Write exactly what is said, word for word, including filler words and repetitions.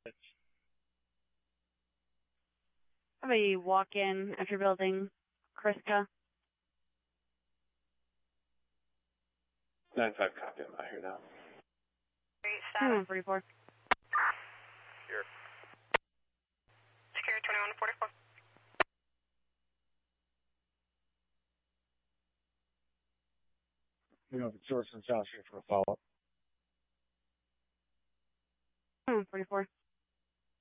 Have a walk-in after building Kriska. nine five copy, I'm out here now. twenty-one forty-four. Here. Secure twenty-one forty-four. You know, if it's source and South Street for a follow-up. twenty-one forty-four.